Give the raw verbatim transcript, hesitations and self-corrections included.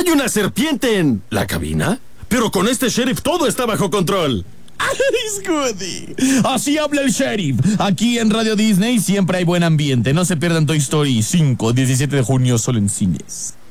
¡Hay una serpiente en la cabina! Pero con este sheriff todo está bajo control. ¡Ay, Scooty! Así habla el sheriff. Aquí en Radio Disney siempre hay buen ambiente. No se pierdan Toy Story cinco, diecisiete de junio, solo en cines.